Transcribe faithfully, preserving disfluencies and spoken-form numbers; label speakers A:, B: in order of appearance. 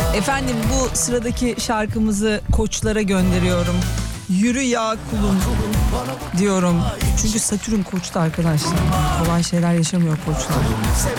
A: Efendim bu sıradaki şarkımızı koçlara gönderiyorum. Yürü ya kulum diyorum. Çünkü Satürn koçta arkadaşlar. Kolay şeyler yaşamıyor koçlar.